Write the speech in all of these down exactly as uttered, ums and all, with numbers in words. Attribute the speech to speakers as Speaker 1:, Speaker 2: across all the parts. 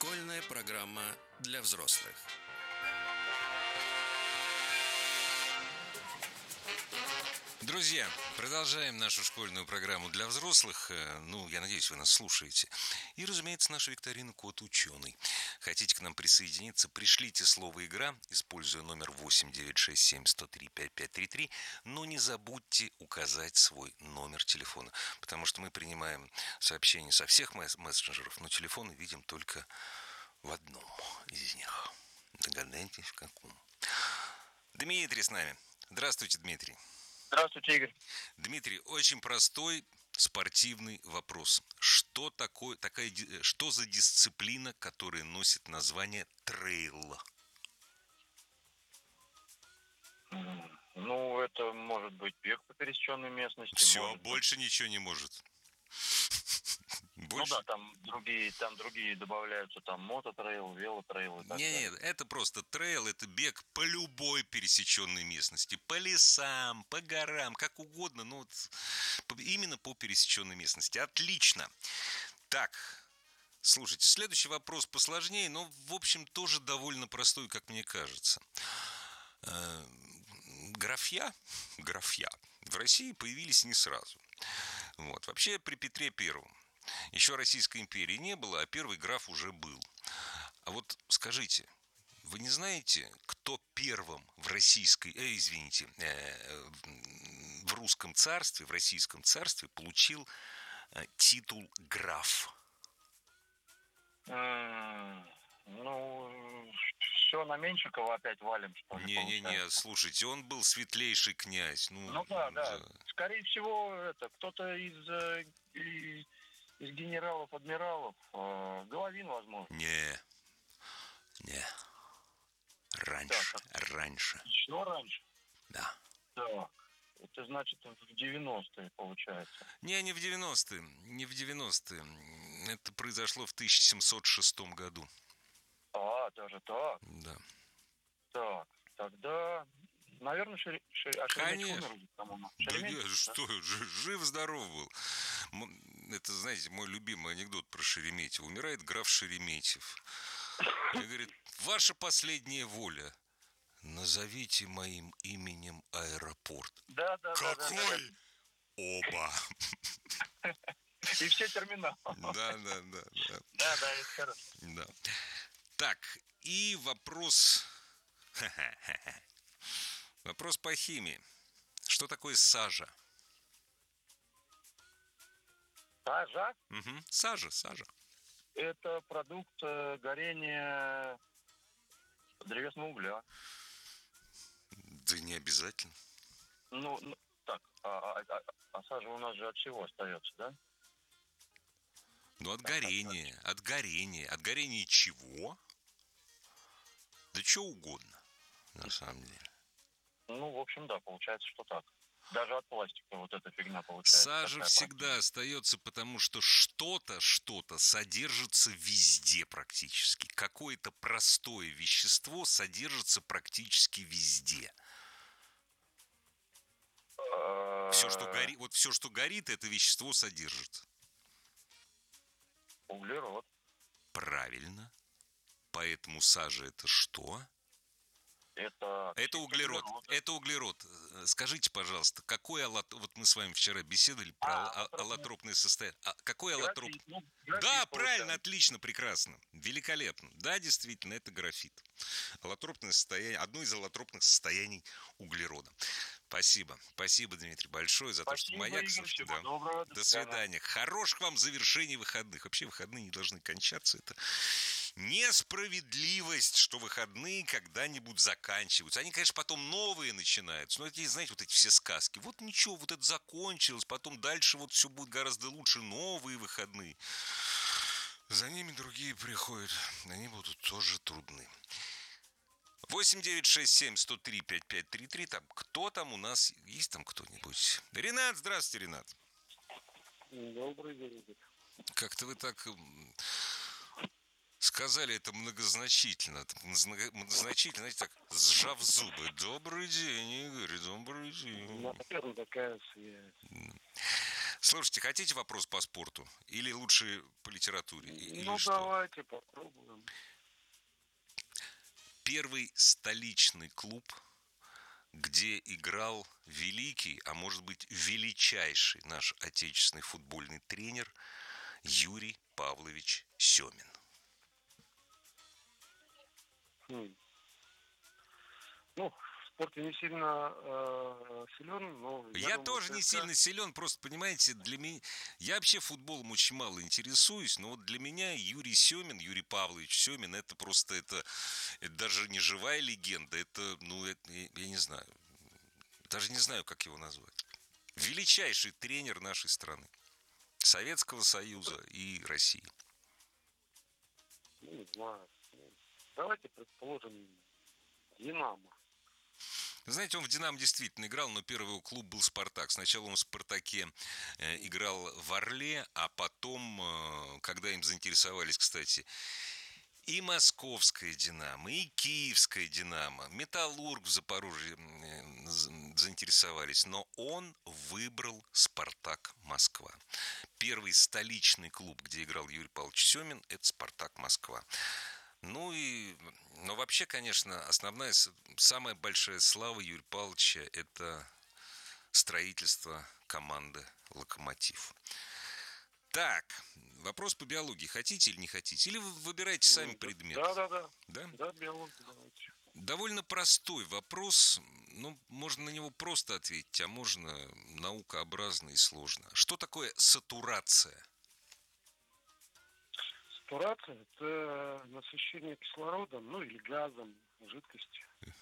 Speaker 1: Школьная программа для взрослых. Друзья, продолжаем нашу школьную программу для взрослых. Ну, я надеюсь, вы нас слушаете. И, разумеется, наша викторина «Кот ученый». Хотите к нам присоединиться? Пришлите слово «Игра», используя номер восемь девятьсот шестьдесят семь сто три пятьдесят пять тридцать три. Но не забудьте указать свой номер телефона, потому что мы принимаем сообщения со всех мессенджеров, но телефоны видим только в одном из них. Догадайтесь, в каком. Дмитрий с нами. Здравствуйте, Дмитрий.
Speaker 2: Здравствуйте, Игорь.
Speaker 1: Дмитрий, очень простой спортивный вопрос. Что такое, такая, что за дисциплина, которая носит название трейл?
Speaker 2: Ну, это может быть бег по пересеченной местности.
Speaker 1: Все, больше быть... ничего не может.
Speaker 2: Больше? Ну да, там другие, там другие добавляются, там мототрейл, велотрейл и так
Speaker 1: не,
Speaker 2: далее.
Speaker 1: Нет, это просто трейл, это бег по любой пересеченной местности, по лесам, по горам, как угодно, но вот именно по пересеченной местности. Отлично. Так, слушайте, следующий вопрос посложнее, но, в общем, тоже довольно простой, как мне кажется. Графья, графья в России появились не сразу. Вот. Вообще при Петре Первом еще Российской империи не было, а первый граф уже был. А вот скажите, вы не знаете, кто первым в российской, э, извините, э, в русском царстве, в российском царстве получил э, титул граф?
Speaker 2: Mm, ну, все на Меньшикова опять валим, что ли?
Speaker 1: Не-не-не, слушайте, он был светлейший князь. Ну,
Speaker 2: ну да, да, да. Скорее всего, это кто-то из... из... из генералов-адмиралов, э, Головин, возможно.
Speaker 1: Не, не. Раньше, так, раньше.
Speaker 2: Еще раньше?
Speaker 1: Да.
Speaker 2: Так, это значит в девяностые, получается.
Speaker 1: Не, не в девяностые, не в девяностые. Это произошло в тысяча семьсот шестом году.
Speaker 2: А, даже так?
Speaker 1: Да.
Speaker 2: Так, тогда... Наверное, Шер... Шер... а
Speaker 1: Конечно. Умер, да нет, что, жив-здоров был. Это, знаете, мой любимый анекдот про Шереметьева. Умирает граф Шереметьев. И говорит, ваша последняя воля. Назовите моим именем аэропорт.
Speaker 2: Да, да,
Speaker 1: какой?
Speaker 2: Да, да, да.
Speaker 1: Оба.
Speaker 2: И все терминалы.
Speaker 1: Да, да, да.
Speaker 2: Да, да, да, это хорошо.
Speaker 1: Да. Так, и вопрос... Вопрос по химии. Что такое сажа?
Speaker 2: Сажа?
Speaker 1: Угу. Сажа, сажа.
Speaker 2: Это продукт горения древесного угля.
Speaker 1: Да не обязательно.
Speaker 2: Ну, ну так, а, а, а сажа у нас же от чего остается, да?
Speaker 1: Ну, от горения, от горения. От горения чего? Да чего угодно, на самом деле.
Speaker 2: Ну, в общем, да, получается, что так. Даже от пластика вот эта фигня получается.
Speaker 1: Сажа всегда пластика. Остается, потому что что-то, что-то содержится везде практически. Какое-то простое вещество содержится практически везде. Все, что горит, вот все, что горит, это вещество содержит.
Speaker 2: Углерод.
Speaker 1: Правильно. Поэтому сажа это что?
Speaker 2: Это,
Speaker 1: это углерод. углерод. Это углерод. Скажите, пожалуйста, какой аллотроп... Вот мы с вами вчера беседовали про а, аллотропное состояние. А, какой аллотроп... Ну, да, правильно, отлично, прекрасно. Великолепно. Да, действительно, это графит. Аллотропное состояние, одно из аллотропных состояний углерода. Спасибо. Спасибо, Дмитрий, большое за
Speaker 2: Спасибо,
Speaker 1: то, что маяк...
Speaker 2: Игорь, всего
Speaker 1: да.
Speaker 2: доброго.
Speaker 1: До, до свидания. Хороших вам завершений выходных. Вообще выходные не должны кончаться. Это несправедливость, что выходные когда-нибудь заканчиваются. Они, конечно, потом новые начинаются. Но эти, знаете, вот эти все сказки. Вот ничего, вот это закончилось. Потом дальше вот все будет гораздо лучше. Новые выходные. За ними другие приходят. Они будут тоже трудны. восемь девятьсот шестьдесят семь сто три пятьдесят пять тридцать три. Там кто там у нас? Есть там кто-нибудь? Ренат, здравствуйте, Ренат.
Speaker 3: Добрый день.
Speaker 1: Как-то вы так сказали это многозначительно. Многозначительно, знаете, так сжав зубы. Добрый день, Игорь, добрый день.
Speaker 3: Наверное, такая связь.
Speaker 1: Слушайте, хотите вопрос по спорту? Или лучше по литературе? Или
Speaker 3: Ну,
Speaker 1: что?
Speaker 3: давайте попробуем.
Speaker 1: Первый столичный клуб, где играл великий, а может быть величайший наш отечественный футбольный тренер Юрий Павлович Семин.
Speaker 3: Хм. Ну, в спорте не сильно э, силен, но...
Speaker 1: Я, я думаю, тоже не ЦСКА... сильно силен, просто, понимаете, для меня... Я вообще футболом очень мало интересуюсь, но вот для меня Юрий Семин, Юрий Павлович Семин, это просто, это, это даже не живая легенда, это, ну, это, я, я не знаю, даже не знаю, как его назвать. Величайший тренер нашей страны, Советского Союза и России.
Speaker 3: Ну, не знаю. Давайте предположим «Динамо».
Speaker 1: Знаете, он в «Динамо» действительно играл, но первый его клуб был «Спартак». Сначала он в «Спартаке» э, играл в «Орле», а потом, э, когда им заинтересовались, кстати, и московская «Динамо», и киевская «Динамо», «Металлург» в Запорожье э, заинтересовались, но он выбрал «Спартак Москва». Первый столичный клуб, где играл Юрий Павлович Семин, это «Спартак Москва». Ну и, ну вообще, конечно, основная, самая большая слава Юрия Павловича – это строительство команды «Локомотив». Так, вопрос по биологии. Хотите или не хотите? Или вы выбираете сами
Speaker 3: ну,
Speaker 1: предмет?
Speaker 3: Да, да, да.
Speaker 1: Да?
Speaker 3: Да, биология, давайте.
Speaker 1: Довольно простой вопрос. Ну, можно на него просто ответить, а можно наукообразно и сложно. Что такое сатурация?
Speaker 3: Сатурация – это насыщение кислородом, ну или газом, жидкости.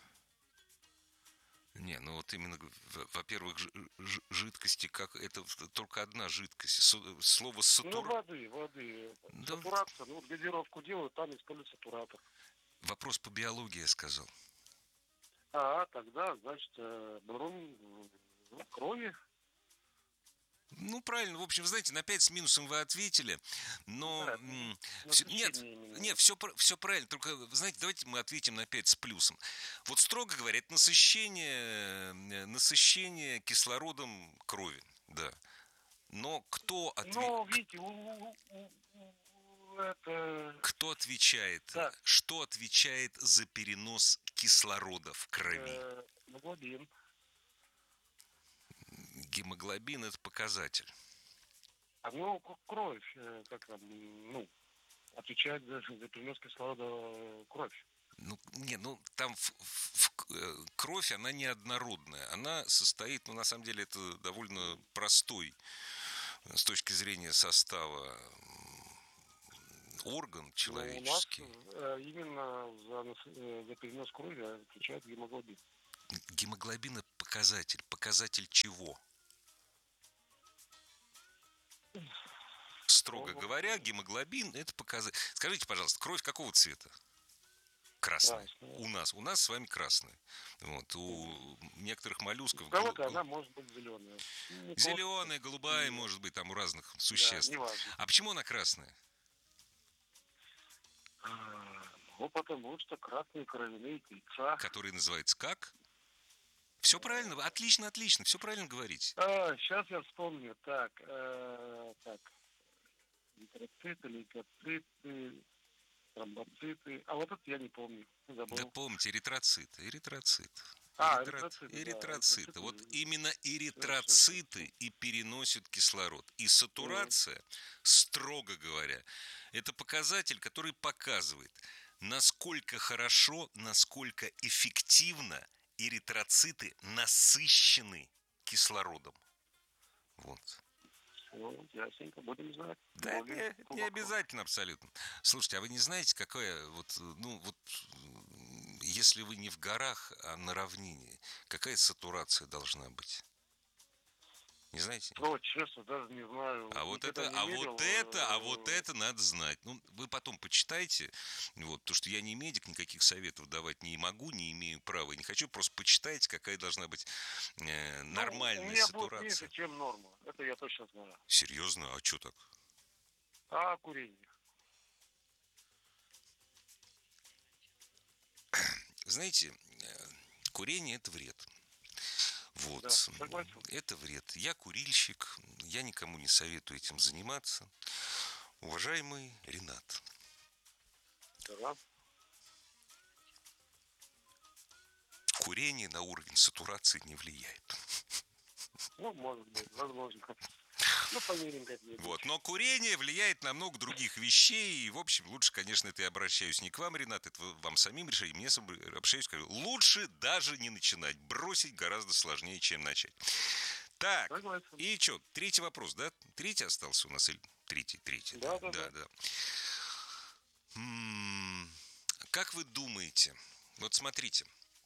Speaker 1: Не, ну вот именно, во-первых, жидкости, как это только одна жидкость. Слово сатура...
Speaker 3: Ну, воды, воды. Да. Сатурация, ну, газировку делают, там используют сатуратор.
Speaker 1: Вопрос по биологии, я сказал.
Speaker 3: А, тогда, значит, брун в крови.
Speaker 1: Ну, правильно. В общем, знаете, на пять с минусом вы ответили, но...
Speaker 3: Да,
Speaker 1: м- все, нет, нет, все, все правильно. Только, знаете, давайте мы ответим на пять с плюсом. Вот, строго говоря, это насыщение, насыщение кислородом крови, да. Но кто ответит...
Speaker 3: Ну, видите, у, у, у, это...
Speaker 1: Кто отвечает?
Speaker 3: Да.
Speaker 1: Что отвечает за перенос кислорода в крови?
Speaker 3: Гемоглобин.
Speaker 1: Гемоглобин – это показатель.
Speaker 3: А ну, кровь, как там, ну, отвечает за, за перенос кислорода кровь.
Speaker 1: Ну, не, ну, там в, в, в, кровь, она неоднородная. Она состоит, ну, на самом деле, это довольно простой с точки зрения состава орган человеческий.
Speaker 3: Ну, у нас именно за, за перенос крови отвечает гемоглобин.
Speaker 1: Гемоглобин – это показатель. Показатель чего? Строго говоря, гемоглобин – это показатель. Скажите, пожалуйста, кровь какого цвета? Красная. Красная. У нас. У нас с вами красная. Вот. У некоторых моллюсков...
Speaker 3: У кого-то гол... она может быть зеленая. Не
Speaker 1: зеленая, голубая, не может быть, там у разных существ.
Speaker 3: Да, неважно.
Speaker 1: А почему она красная?
Speaker 3: Ну, потому что красные кровяные тельца.
Speaker 1: Которые называются как? Все правильно, отлично, отлично, все правильно говорите.
Speaker 3: А, сейчас я вспомню. Так, э, так. Эритроциты, лейкоциты, тромбоциты. А вот это я не помню. Забыл.
Speaker 1: Да помните, эритроциты, эритроциты.
Speaker 3: А,
Speaker 1: Эритро...
Speaker 3: эритроциты,
Speaker 1: эритроциты.
Speaker 3: Да,
Speaker 1: Вот
Speaker 3: эритроциты.
Speaker 1: именно эритроциты и переносят кислород. И сатурация, mm. строго говоря, это показатель, который показывает, насколько хорошо, насколько эффективно эритроциты насыщены кислородом. Вот.
Speaker 3: Ну, ясненько, будем знать.
Speaker 1: Да, не, не обязательно абсолютно. Слушайте, а вы не знаете, какая вот, ну вот, если вы не в горах, а на равнине, какая сатурация должна быть? Не знаете?
Speaker 3: Ну, честно, даже не знаю.
Speaker 1: А вот это, а вот это, а вот это надо знать. Ну, вы потом почитайте, вот, потому что я не медик, никаких советов давать не могу, не имею права, не хочу, просто почитайте, какая должна быть э, нормальная
Speaker 3: ну, у меня
Speaker 1: сатурация.
Speaker 3: Будет меньше, чем норма. Это я точно знаю.
Speaker 1: Серьезно? А что так?
Speaker 3: А курение?
Speaker 1: Знаете, курение – это вред. Вот.
Speaker 3: Да, согласен.
Speaker 1: Это вред. Я курильщик, я никому не советую этим заниматься. Уважаемый Ренат.
Speaker 3: Да.
Speaker 1: Курение на уровень сатурации не влияет.
Speaker 3: Ну, может быть, возможно. Ну, померим как-нибудь.
Speaker 1: Вот. Но курение влияет на много других вещей. И, в общем, лучше, конечно, это я обращаюсь не к вам, Ренат, это вам самим решать. Мне обращаюсь, скажу, лучше даже не начинать. Бросить гораздо сложнее, чем начать. Так,
Speaker 3: Согласен.
Speaker 1: и что, третий вопрос, да? Третий остался у нас? Или третий, третий?
Speaker 3: Да, да, да.
Speaker 1: да. М-м, как вы думаете, вот смотрите,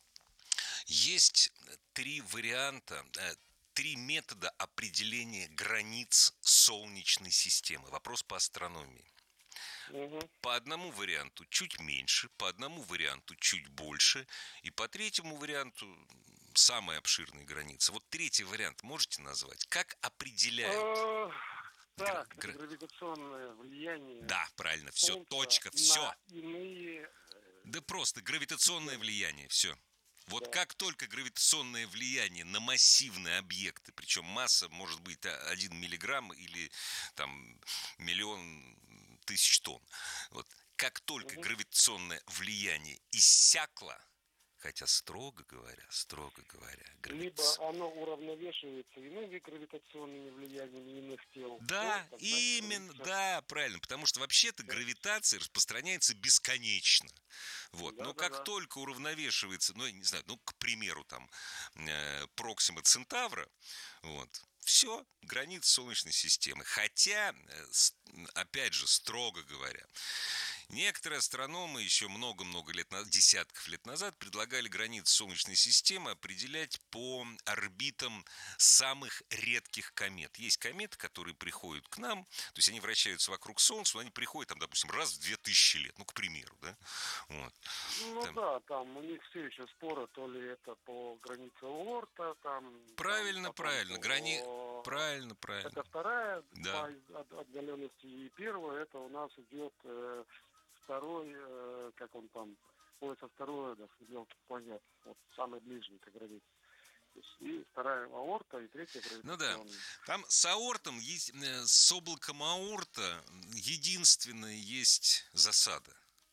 Speaker 1: есть три варианта, три метода определения границ Солнечной системы. Вопрос по астрономии.
Speaker 3: Угу.
Speaker 1: По одному варианту чуть меньше, по одному варианту чуть больше, и по третьему варианту самая обширная граница. Вот третий вариант можете назвать? Как определяют?
Speaker 3: Так,
Speaker 1: Гра-
Speaker 3: гравитационное влияние.
Speaker 1: Да, правильно, все,
Speaker 3: Солнца
Speaker 1: точка,
Speaker 3: на
Speaker 1: все.
Speaker 3: Иные...
Speaker 1: Да просто гравитационное влияние, все. Вот
Speaker 3: Да.
Speaker 1: как только гравитационное влияние на массивные объекты, причем масса может быть один миллиграмм или там миллион тысяч тонн, вот, как только
Speaker 3: Угу.
Speaker 1: гравитационное влияние иссякло, хотя строго говоря, строго говоря,
Speaker 3: Либо
Speaker 1: гравитац...
Speaker 3: оно уравновешивается иными гравитационными влияниями иных тел.
Speaker 1: Да,
Speaker 3: то тогда
Speaker 1: именно,
Speaker 3: становится-
Speaker 1: да, правильно, потому что вообще-то
Speaker 3: Да.
Speaker 1: гравитация распространяется бесконечно. Вот.
Speaker 3: Да,
Speaker 1: Но
Speaker 3: да,
Speaker 1: как
Speaker 3: да.
Speaker 1: только уравновешивается, ну, я не знаю, ну, к примеру, там, э, Проксима Центавра, вот, все, границы Солнечной системы. Хотя, э, с- опять же, строго говоря, некоторые астрономы еще много-много лет, на- десятков лет назад предлагали границы Солнечной системы определять по орбитам самых редких комет. Есть кометы, которые приходят к нам, то есть они вращаются вокруг Солнца, но они приходят, там, допустим, раз в две тысячи лет, ну, к примеру, да? Вот.
Speaker 3: Ну
Speaker 1: Там-
Speaker 3: да, там у них все еще споры, то ли это по границе Уорта, там...
Speaker 1: Правильно,
Speaker 3: там, потом
Speaker 1: правильно,
Speaker 3: по-
Speaker 1: грани- Правильно, правильно.
Speaker 3: Это вторая
Speaker 1: Да.
Speaker 3: по из- от- отдаленности, и первая, это у нас идет э, второй, э, как он там, пояс астероидов, мелких планет, вот самый ближний к границе. То есть и вторая аорта, и третья
Speaker 1: Ну да.
Speaker 3: гравитационная.
Speaker 1: Там с аортом есть, э, с облаком аорта единственная есть засада.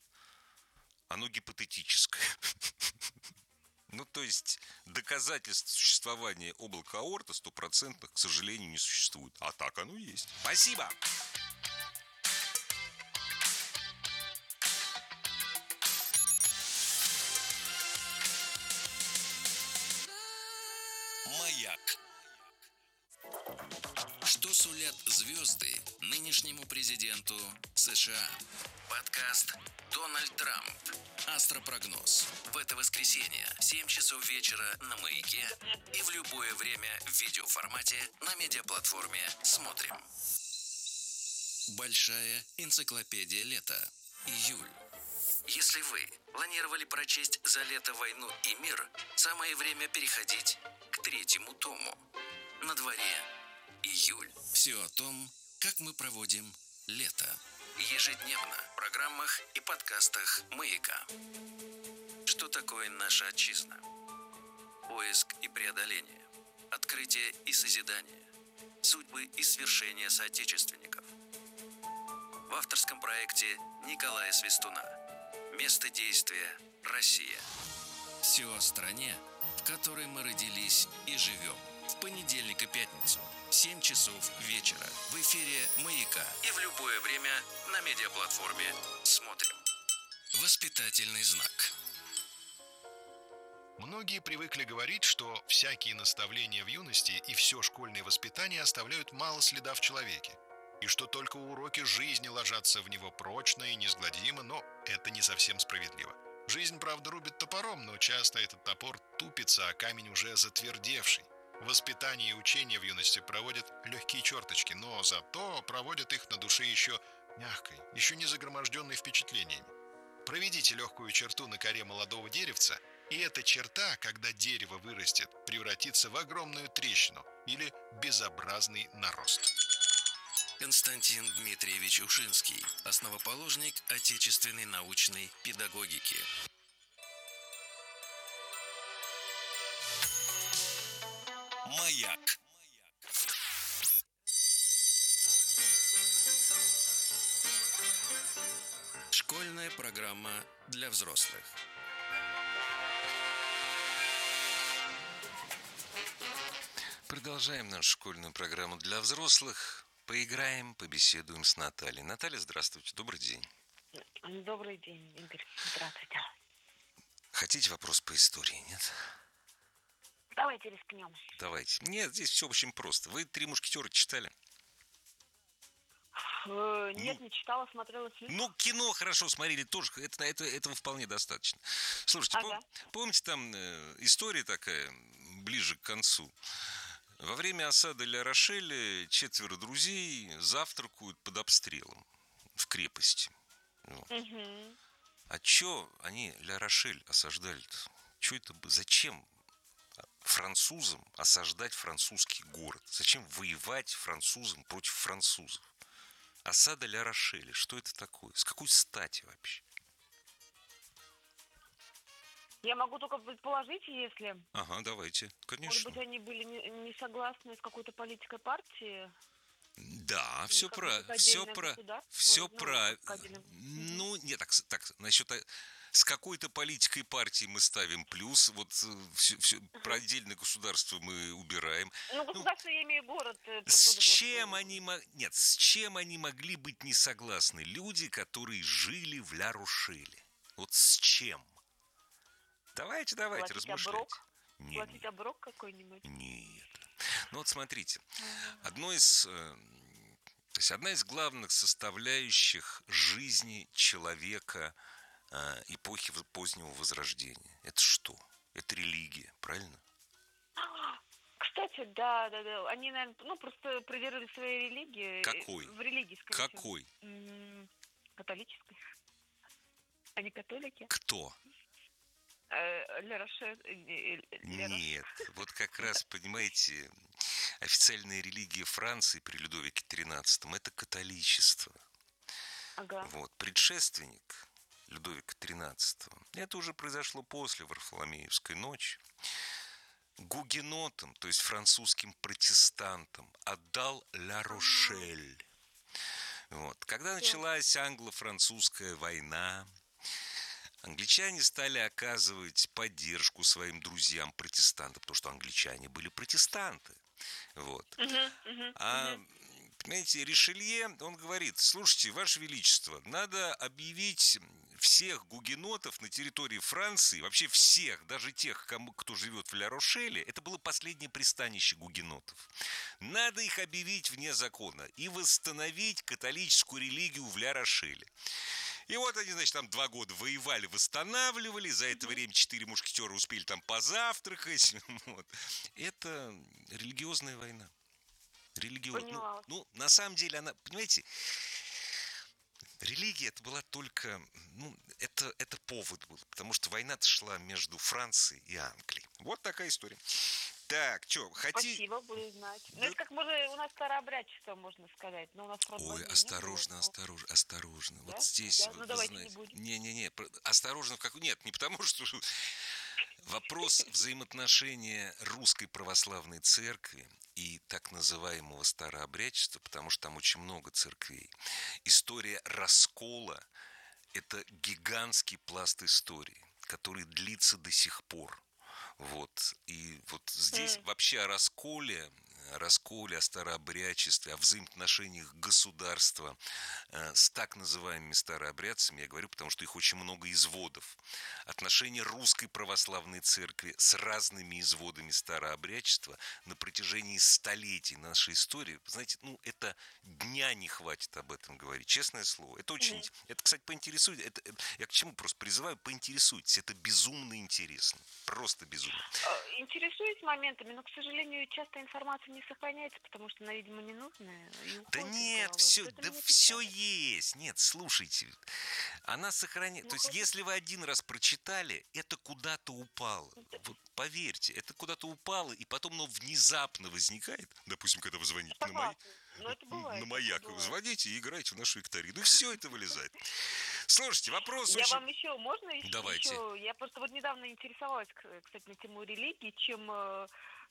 Speaker 1: Оно гипотетическое. Ну, то есть, доказательств существования облака аорта стопроцентных, к сожалению, не существует. А так оно есть. Спасибо!
Speaker 4: Маяк. Что сулят звезды нынешнему президенту США? Подкаст «Дональд Трамп. Астропрогноз». В это воскресенье в семь часов вечера на Маяке и в любое время в видеоформате на медиаплатформе «Смотрим». Большая энциклопедия лета. Июль. Если вы планировали прочесть за лето «Войну и мир», самое время переходить к третьему тому. На дворе июль. Все о том, как мы проводим лето. Ежедневно в программах и подкастах «Маяка». Что такое наша отчизна? Поиск и преодоление. Открытие и созидание. Судьбы и свершения соотечественников. В авторском проекте Николая Свистуна. Место действия – Россия. Все о стране, в которой мы родились и живем. В понедельник и пятницу в семь часов вечера в эфире «Маяка» и в любое время на медиаплатформе «Смотрим». Воспитательный знак.
Speaker 5: Многие привыкли говорить, что всякие наставления в юности и все школьное воспитание оставляют мало следа в человеке, и что только уроки жизни ложатся в него прочно и неизгладимо, но это не совсем справедливо. Жизнь, правда, рубит топором, но часто этот топор тупится, а камень уже затвердевший. Воспитание и учение в юности проводят легкие черточки, но зато проводят их на душе еще мягкой, еще не загроможденной впечатлениями. Проведите легкую черту на коре молодого деревца, и эта черта, когда дерево вырастет, превратится в огромную трещину или безобразный нарост.
Speaker 4: Константин Дмитриевич Ушинский, основоположник отечественной научной педагогики. Маяк. Школьная программа для взрослых.
Speaker 1: Продолжаем нашу школьную программу для взрослых. Поиграем, побеседуем с Натальей. Наталья, здравствуйте, добрый день.
Speaker 6: Добрый день, Игорь. Здравствуйте.
Speaker 1: Хотите вопрос по истории, нет?
Speaker 6: Давайте рискнем.
Speaker 1: Давайте. Нет, здесь все очень просто. Вы «Три мушкетера» читали?
Speaker 6: Э, нет, не читала, смотрела фильм.
Speaker 1: Ну, кино хорошо смотрели тоже. Это, это, этого вполне достаточно. Слушайте,
Speaker 6: Ага.
Speaker 1: пом- помните, там э, история такая, ближе к концу. Во время осады Ля-Рошеля четверо друзей завтракают под обстрелом в крепости. Вот.
Speaker 6: Угу.
Speaker 1: А чё они Ля-Рошель осаждали-то? Чё это было? Зачем французам осаждать французский город? Зачем воевать французам против французов? Осада Ля-Рошеля. Что это такое? С какой стати вообще?
Speaker 6: Я могу только предположить, если,
Speaker 1: Ага, давайте.
Speaker 6: может
Speaker 1: Конечно.
Speaker 6: быть, они были не, не согласны с какой-то политикой партии.
Speaker 1: Да, все
Speaker 6: как
Speaker 1: про,
Speaker 6: это
Speaker 1: все
Speaker 6: отдельное
Speaker 1: про,
Speaker 6: государство,
Speaker 1: все
Speaker 6: ну,
Speaker 1: про.
Speaker 6: как отдельное-
Speaker 1: Ну, нет, так, так насчет с какой-то политикой партии мы ставим плюс, вот все, все, про отдельное государство мы убираем.
Speaker 6: Ну, государство, я имею город. э,
Speaker 1: С
Speaker 6: просто вот-
Speaker 1: чем
Speaker 6: вот,
Speaker 1: они мо- нет, с чем они могли быть не согласны? Люди, которые жили в Ля-Рошеле. Вот с чем? Давайте, давайте,
Speaker 6: Платить
Speaker 1: размышляйте.
Speaker 6: оброк?
Speaker 1: Не,
Speaker 6: Платить оброк какой-нибудь?
Speaker 1: нет. Ну вот смотрите, одно из, э, то есть одна из главных составляющих жизни человека э, эпохи в- позднего Возрождения. Это что? Это религия, правильно?
Speaker 6: Кстати, да, да, да. Они, наверное, ну, просто придерживались своей религии. э,
Speaker 1: Какой?
Speaker 6: В религии, скорее всего.
Speaker 1: Какой?
Speaker 6: М, Католической. Они католики?
Speaker 1: Кто?
Speaker 6: Э, Ля Роше- э, э, Ля Роше-
Speaker 1: Нет, вот как раз, понимаете, официальная религия Франции при Людовике тринадцатом – это католичество.
Speaker 6: Ага.
Speaker 1: Вот, предшественник Людовика тринадцатого, это уже произошло после Варфоломеевской ночи, гугенотам, то есть французским протестантам, отдал Ля-Рошель. Вот. Когда началась англо-французская война, англичане стали оказывать поддержку своим друзьям-протестантам, потому что англичане были протестанты. Вот.
Speaker 6: Мгм, мгм,
Speaker 1: А,
Speaker 6: мгм.
Speaker 1: понимаете, Ришелье, он говорит: слушайте, Ваше Величество, надо объявить всех гугенотов на территории Франции, вообще всех, даже тех, кому, кто живет в Ля-Рошеле, это было последнее пристанище гугенотов. Надо их объявить вне закона и восстановить католическую религию в Ля-Рошеле. И вот они, значит, там два года воевали, восстанавливали. За это время четыре мушкетера успели там позавтракать. Вот. Это религиозная война. Религиозная. Ну,
Speaker 6: Поняла.
Speaker 1: ну, на самом деле, она, понимаете, религия это была только, ну, это, это повод был. Потому что война-то шла между Францией и Англией. Вот такая история. Так, что, хотите...
Speaker 6: Спасибо, буду знать. Ну,
Speaker 1: Да.
Speaker 6: это как можно, у нас старообрядчество, можно сказать. Но у нас правда
Speaker 1: Ой,
Speaker 6: войны не
Speaker 1: осторожно,
Speaker 6: было.
Speaker 1: осторожно, осторожно.
Speaker 6: Да?
Speaker 1: Вот здесь,
Speaker 6: Да?
Speaker 1: вы,
Speaker 6: Ну,
Speaker 1: вы
Speaker 6: давайте не
Speaker 1: знаете,
Speaker 6: будем.
Speaker 1: не-не-не, про- осторожно, как нет, не потому что вопрос взаимоотношения русской православной церкви и так называемого старообрядчества, потому что там очень много церквей. История раскола – это гигантский пласт истории, который длится до сих пор. Вот. И вот здесь
Speaker 6: М.
Speaker 1: вообще о расколе, о расколе, о старообрядчестве, о взаимоотношениях государства э, с так называемыми старообрядцами я говорю, потому что их очень много изводов. Отношения русской православной церкви с разными изводами старообрядчества на протяжении столетий нашей истории, знаете, ну, это дня не хватит об этом говорить, честное слово. Это очень,
Speaker 6: Мгм.
Speaker 1: это, кстати, поинтересует, это, э, я к чему просто призываю, поинтересуйтесь, это безумно интересно, просто безумно.
Speaker 6: Э, Интересуюсь моментами, но, к сожалению, часто информация не сохраняется, потому что она, видимо, ненужная. и
Speaker 1: Да
Speaker 6: уходит из
Speaker 1: нет,
Speaker 6: головы.
Speaker 1: все,
Speaker 6: Вот это
Speaker 1: да
Speaker 6: меня
Speaker 1: все
Speaker 6: печалит.
Speaker 1: есть. Нет, слушайте, она сохраняет.
Speaker 6: Ну,
Speaker 1: То есть,
Speaker 6: хоть-
Speaker 1: если вы один раз прочитали, это куда-то упало. Вот поверьте, это куда-то упало, и потом оно внезапно возникает. Допустим, когда вы звоните на, май...
Speaker 6: Согласна. Но это бывает.
Speaker 1: на
Speaker 6: это
Speaker 1: маяк, вы
Speaker 6: бывает.
Speaker 1: звоните и играете в нашу викторину. И все это вылезает. Слушайте, вопрос
Speaker 6: Я
Speaker 1: очень...
Speaker 6: вам еще, можно еще?
Speaker 1: Давайте.
Speaker 6: еще? Я просто вот недавно интересовалась, к- кстати, на тему религии, чем, э,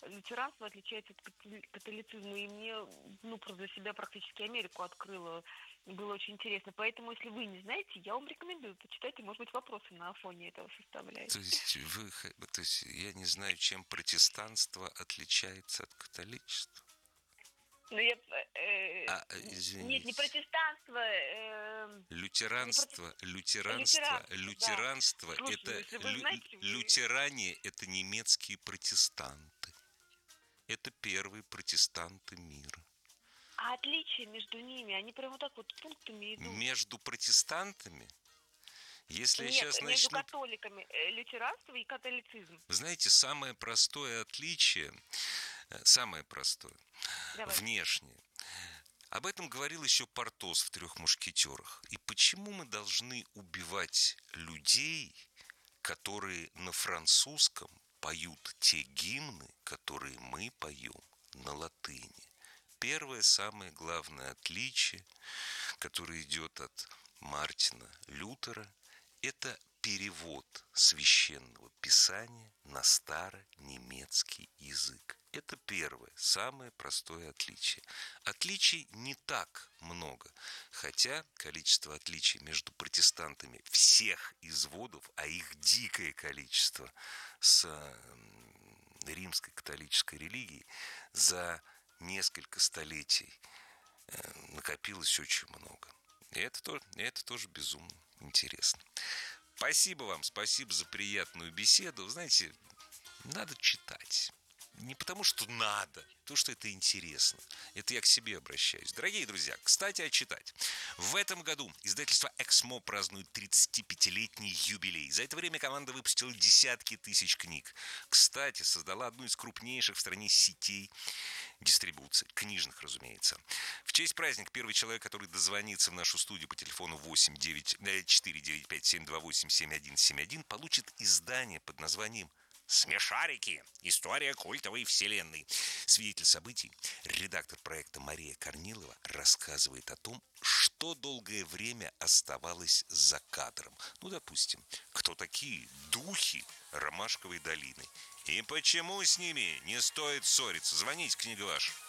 Speaker 6: лютеранство отличается от католицизма. И мне, ну, просто для себя практически Америку открыло. Было очень интересно. Поэтому, если вы не знаете, я вам рекомендую почитать, и, может быть, вопросы на фоне этого составляют.
Speaker 1: То есть, вы, то есть я не знаю, чем протестанство отличается от католичества.
Speaker 6: Ну, я... Э,
Speaker 1: а, извините.
Speaker 6: Нет, не протестанство. Э,
Speaker 1: лютеранство,
Speaker 6: не проте...
Speaker 1: лютеранство, лютеранство,
Speaker 6: да.
Speaker 1: это
Speaker 6: Слушай, вы знаете, вы...
Speaker 1: лютеране, это немецкие протестанты. Это первые протестанты мира.
Speaker 6: А отличия между ними, они прямо так вот пунктами идут.
Speaker 1: Между протестантами? Если
Speaker 6: Нет,
Speaker 1: я сейчас
Speaker 6: между
Speaker 1: начну...
Speaker 6: католиками, лютеранство и католицизм.
Speaker 1: Вы знаете, самое простое отличие, самое простое,
Speaker 6: Давай.
Speaker 1: внешнее. Об этом говорил еще Портос в «Трех мушкетерах». И почему мы должны убивать людей, которые на французском поют те гимны, которые мы поем на латыни? Первое, самое главное отличие, которое идет от Мартина Лютера, это перевод священного писания на старонемецкий язык. Это первое, самое простое отличие. Отличий не так много, хотя количество отличий между протестантами всех изводов, а их дикое количество с римской католической религией, за несколько столетий накопилось очень много. И это тоже, это тоже безумно интересно. Спасибо вам, спасибо за приятную беседу. Знаете, надо читать. Не потому, что надо, а потому, что это интересно. Это я к себе обращаюсь. Дорогие друзья, кстати, о читать. В этом году издательство «Эксмо» празднует тридцатипятилетний юбилей. За это время команда выпустила десятки тысяч книг. Кстати, создала одну из крупнейших в стране сетей дистрибуции. Книжных, разумеется. В честь праздника первый человек, который дозвонится в нашу студию по телефону восемь девять четыре девять пять семь два восемь семь один семь один, получит издание под названием «Смешарики. История культовой вселенной». Свидетель событий, редактор проекта Мария Корнилова рассказывает о том, что долгое время оставалось за кадром. Ну, допустим, кто такие духи Ромашковой долины и почему с ними не стоит ссориться. Звоните, книга ваша.